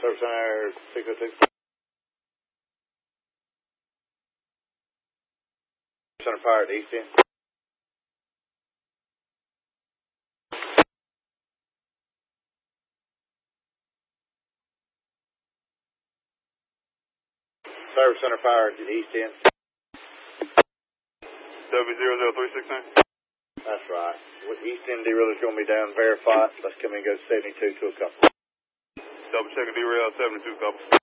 Service Center 602. Center fire at the east end. Service Center fire at the east end. W00369. That's right. With east end derail is going to be down. Verify it. Let's come in and go 72 to a couple. Double checking derail 72 couple.